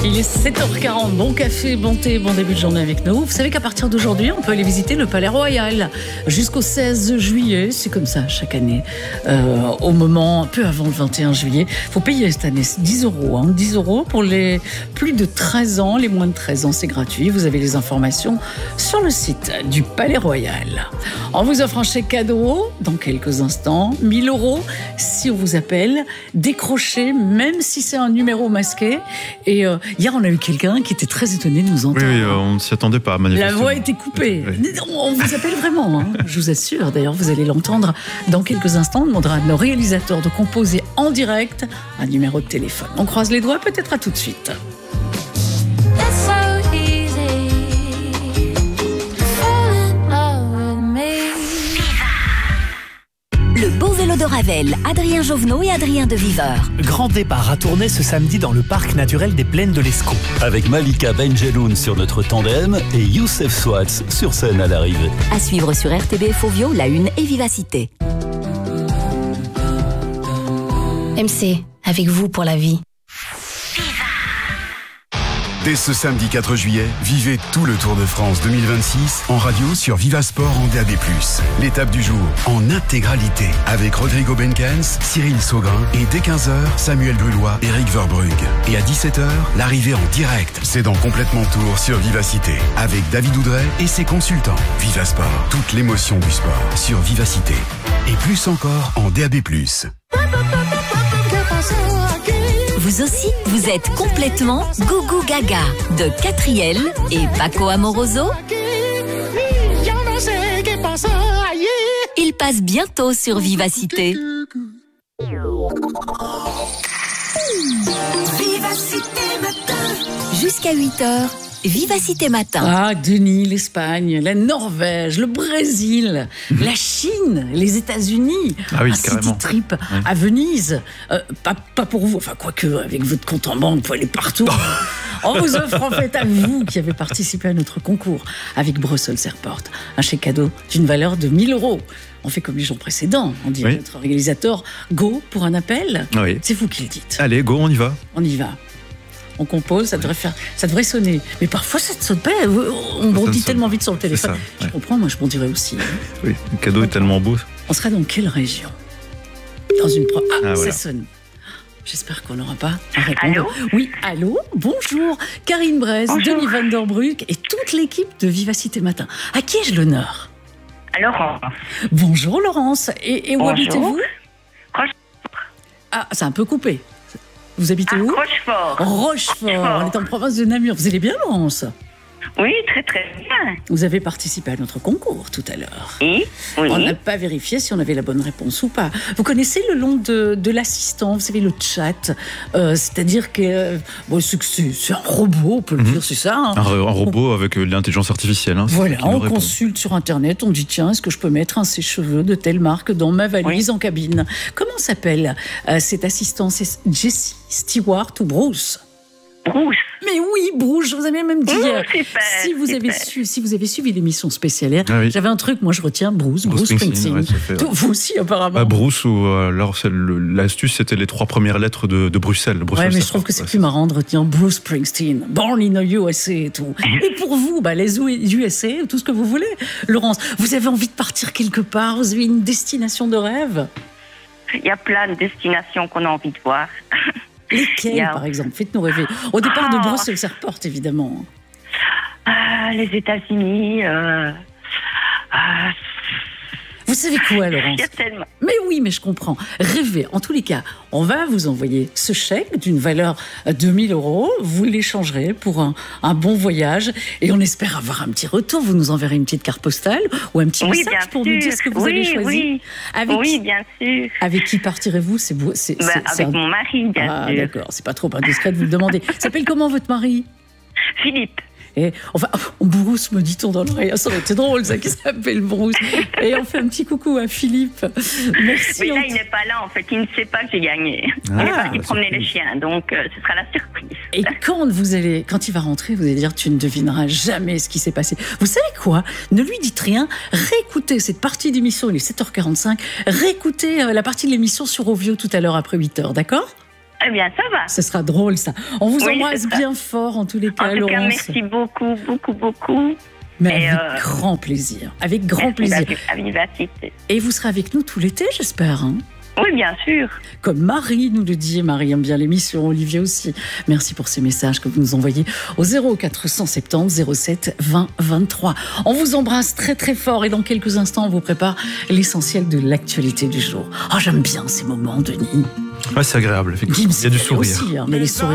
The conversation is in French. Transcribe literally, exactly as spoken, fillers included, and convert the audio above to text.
Il est sept heures quarante, bon café, bon thé, bon début de journée avec nous. Vous savez qu'à partir d'aujourd'hui, on peut aller visiter le Palais Royal jusqu'au seize juillet. C'est comme ça chaque année. Euh, au moment, peu avant le vingt et un juillet, il faut payer cette année dix euros. Hein, dix euros pour les plus de treize ans. Les moins de treize ans, c'est gratuit. Vous avez les informations sur le site du Palais Royal. On vous offre un chèque cadeau dans quelques instants. mille euros si on vous appelle. Décrochez, même si c'est un numéro masqué. Et euh, hier, on a eu quelqu'un qui était très étonné de nous entendre. Oui, oui euh, on ne s'y attendait pas, manifestement. La voix était coupée. Oui. On vous appelle vraiment, hein. Je vous assure. D'ailleurs, vous allez l'entendre dans quelques instants. On demandera à nos réalisateurs de composer en direct un numéro de téléphone. On croise les doigts, peut-être à tout de suite. Le beau vélo de Ravel, Adrien Jovenot et Adrien de Viveur. Grand départ à tourner ce samedi dans le parc naturel des Plaines de l'Escaut. Avec Malika Benjeloun sur notre tandem et Youssef Swatz sur scène à l'arrivée. À suivre sur R T B F Ovio, La Une et Vivacité. M C, avec vous pour la vie. Dès ce samedi quatre juillet, vivez tout le Tour de France deux mille vingt-six en radio sur Vivasport en D A B plus. L'étape du jour en intégralité avec Rodrigo Benkens, Cyril Saugrin et dès quinze heures, Samuel Brulois, Eric Verbrugge. Et à dix-sept heures, l'arrivée en direct. C'est dans Complètement Tour sur Vivacité avec David Oudray et ses consultants. Vivasport, toute l'émotion du sport sur Vivacité. Et plus encore en D A B plus. Vous aussi, vous êtes complètement Gougou Gaga de Catriel et Paco Amoroso. Il passe bientôt sur Vivacité. Jusqu'à huit heures, Vivacité Matin. Ah, Denis, l'Espagne, la Norvège, le Brésil, mmh. la Chine, les États-Unis. Ah oui, un carrément. city trip oui. à Venise. Euh, pas, pas pour vous, enfin, quoique, avec votre compte en banque, vous pouvez aller partout. On vous offre en fait à vous qui avez participé à notre concours avec Brussels Airport un chèque cadeau d'une valeur de mille euros. On fait comme les jours précédents. On dit oui. à notre réalisateur go pour un appel. Oui. C'est vous qui le dites. Allez, go, on y va. On y va. On compose, ça devrait faire, ça devrait sonner. Mais parfois, ça ne sonne pas. On bondit tellement vite sur le téléphone. Ça, ouais. Je comprends, moi, je bondirais aussi. Oui, le cadeau est tellement beau. On sera dans quelle région? Dans une pro... Ah, ah voilà. Ça sonne. J'espère qu'on n'aura pas à répondre. Allô? Oui, allô? Bonjour. Karine Brez, Denis Van Der Broek et toute l'équipe de Vivacité Matin. À qui ai-je l'honneur? À Laurence. Bonjour, Laurence. Et, et où habitez-vous? Rochefort. Ah, c'est un peu coupé. Vous habitez ah, où? Rochefort. Rochefort. Rochefort. On est en province de Namur. Vous allez bien, Laurence? Oui, très très bien. Vous avez participé à notre concours tout à l'heure. Oui, oui. On n'a pas vérifié si on avait la bonne réponse ou pas. Vous connaissez le nom de, de l'assistant, vous savez, le chat, euh, c'est-à-dire que euh, bon, c'est, c'est un robot, on peut le mmh. dire, c'est ça. Hein. Un, un robot on, avec euh, l'intelligence artificielle. Hein, voilà, on consulte sur Internet, on dit tiens, est-ce que je peux mettre un sèche-cheveux de telle marque dans ma valise oui. en cabine? Comment s'appelle euh, cet assistant? C'est Jessie, Stewart ou Bruce? Bruce. Mais oui, Bruce, je vous avais même dit hier. Mmh, super, si, vous avez su, si vous avez suivi l'émission spéciale hier, ah oui. j'avais un truc, moi je retiens Bruce, Bruce, Bruce Springsteen. Ouais, Tout, vous aussi, apparemment. Bah, Bruce, ou euh, alors, le, l'astuce, c'était les trois premières lettres de, de Bruxelles. Oui, mais je trouve que c'est ouais, plus marrant de retenir Bruce Springsteen, Born in the U S A et tout. Et pour vous, bah, les U S A, tout ce que vous voulez. Laurence, vous avez envie de partir quelque part? Vous avez une destination de rêve? Il y a plein de destinations qu'on a envie de voir. Lesquelles, a... par exemple? Faites-nous rêver. Au départ oh. de Brussels Airport, évidemment. Ah, les États-Unis. Euh... Ah. Vous savez quoi, Laurence? Mais oui, mais je comprends. Rêvez. En tous les cas, on va vous envoyer ce chèque d'une valeur de mille euros. Vous l'échangerez pour un, un bon voyage. Et on espère avoir un petit retour. Vous nous enverrez une petite carte postale ou un petit oui, message pour sûr. nous dire ce que vous oui, avez choisi. Oui, avec oui qui, bien sûr. Avec qui partirez-vous? C'est, c'est, bah, c'est, Avec c'est un... mon mari, bien ah, sûr. D'accord, c'est pas trop indiscret de vous le demander. S'appelle comment votre mari? Philippe. Et enfin, Bruce, me dit-on dans l'oreille. Ça aurait été drôle, ça, qui s'appelle Bruce. Et on fait un petit coucou à Philippe. Merci. Mais là, il n'est pas là, en fait. Il ne sait pas que j'ai gagné. Ah, il est parti promener les chiens, donc euh, ce sera la surprise. Et quand, vous allez, quand il va rentrer, vous allez dire, tu ne devineras jamais ce qui s'est passé. Vous savez quoi? Ne lui dites rien. Réécoutez cette partie d'émission, il est sept heures quarante-cinq. Réécoutez euh, la partie de l'émission sur Ovio tout à l'heure après huit heures, d'accord? Eh bien, ça va. Ce sera drôle, ça. On vous Oui, embrasse c'est ça. bien fort, en tous les cas, En tout cas, Laurence. merci beaucoup, beaucoup, beaucoup. Mais Et, avec euh, grand plaisir. Avec grand Merci plaisir. d'avoir la vivacité. Et vous serez avec nous tout l'été, j'espère. Hein, Oui, bien sûr. comme Marie nous le dit. Marie aime bien l'émission, Olivier aussi. Merci pour ces messages que vous nous envoyez au zéro quatre cent soixante-dix zéro sept vingt vingt-trois. On vous embrasse très très fort et dans quelques instants, on vous prépare l'essentiel de l'actualité du jour. Oh, j'aime bien ces moments, Denis. Ouais, c'est agréable, effectivement. Il y a du sourire. Aussi, hein, mais les sourires.